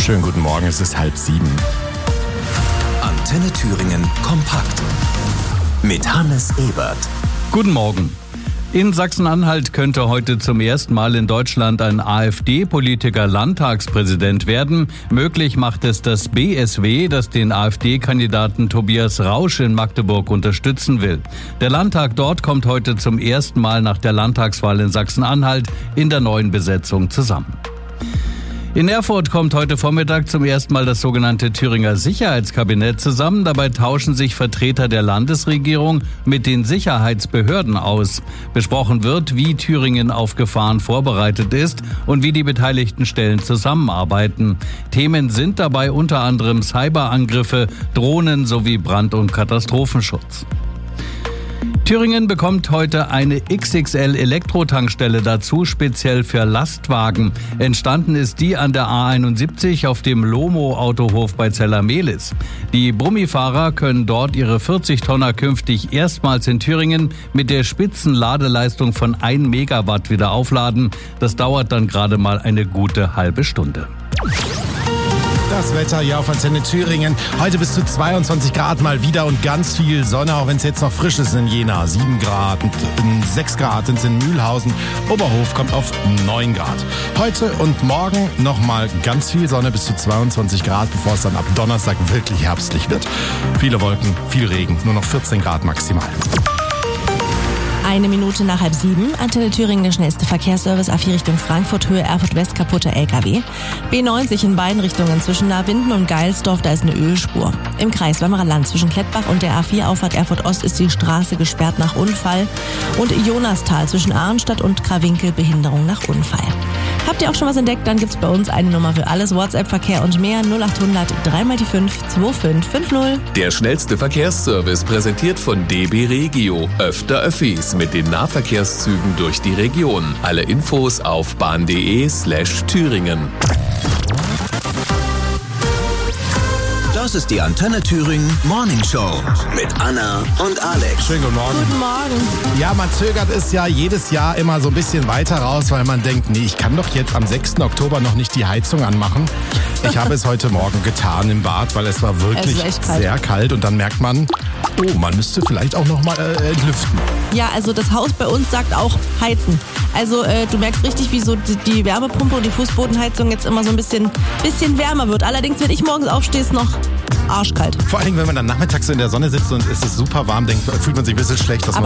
Schönen guten Morgen, es ist 6:30. Antenne Thüringen kompakt mit Hannes Ebert. Guten Morgen. In Sachsen-Anhalt könnte heute zum ersten Mal in Deutschland ein AfD-Politiker Landtagspräsident werden. Möglich macht es das BSW, das den AfD-Kandidaten Tobias Rausch in Magdeburg unterstützen will. Der Landtag dort kommt heute zum ersten Mal nach der Landtagswahl in Sachsen-Anhalt in der neuen Besetzung zusammen. In Erfurt kommt heute Vormittag zum ersten Mal das sogenannte Thüringer Sicherheitskabinett zusammen. Dabei tauschen sich Vertreter der Landesregierung mit den Sicherheitsbehörden aus. Besprochen wird, wie Thüringen auf Gefahren vorbereitet ist und wie die beteiligten Stellen zusammenarbeiten. Themen sind dabei unter anderem Cyberangriffe, Drohnen sowie Brand- und Katastrophenschutz. Thüringen bekommt heute eine XXL-Elektrotankstelle dazu, speziell für Lastwagen. Entstanden ist die an der A71 auf dem Lomo-Autohof bei Zellermehlis. Die Brummifahrer können dort ihre 40-Tonner künftig erstmals in Thüringen mit der Spitzenladeleistung von 1 Megawatt wieder aufladen. Das dauert dann gerade mal eine gute halbe Stunde. Das Wetter hier auf Antenne Thüringen. Heute bis zu 22 Grad mal wieder und ganz viel Sonne, auch wenn es jetzt noch frisch ist in Jena. 7 Grad, 6 Grad sind es in Mühlhausen. Oberhof kommt auf 9 Grad. Heute und morgen nochmal ganz viel Sonne bis zu 22 Grad, bevor es dann ab Donnerstag wirklich herbstlich wird. Viele Wolken, viel Regen, nur noch 14 Grad maximal. 1 Minute nach 6:30. Antenne Thüringen, der schnellste Verkehrsservice. A4 Richtung Frankfurt, Höhe Erfurt West, kaputter LKW. B90 in beiden Richtungen zwischen Navinden und Geilsdorf, da ist eine Ölspur. Im Kreis Weimarer Land zwischen Klettbach und der A4 Auffahrt Erfurt Ost ist die Straße gesperrt nach Unfall. Und Jonastal zwischen Arnstadt und Krawinkel, Behinderung nach Unfall. Habt ihr auch schon was entdeckt? Dann gibt's bei uns eine Nummer für alles. WhatsApp-Verkehr und mehr 0800 3x5 2550. Der schnellste Verkehrsservice präsentiert von DB Regio. Öfter Öffis mit den Nahverkehrszügen durch die Region. Alle Infos auf bahn.de/Thüringen. Das ist die Antenne Thüringen Morning Show mit Anna und Alex. Schönen guten Morgen. Guten Morgen. Ja, man zögert es ja jedes Jahr immer so ein bisschen weiter raus, weil man denkt, nee, ich kann doch jetzt am 6. Oktober noch nicht die Heizung anmachen. Ich habe es heute Morgen getan im Bad, weil es war wirklich sehr kalt und dann merkt man, oh, man müsste vielleicht auch noch mal entlüften. Ja, also das Haus bei uns sagt auch heizen. Also du merkst richtig, wie so die Wärmepumpe und die Fußbodenheizung jetzt immer so ein bisschen wärmer wird. Allerdings, wenn ich morgens aufstehe, ist noch arschkalt. Vor allen Dingen, wenn man dann nachmittags in der Sonne sitzt und es ist super warm, fühlt man sich ein bisschen schlecht, dass man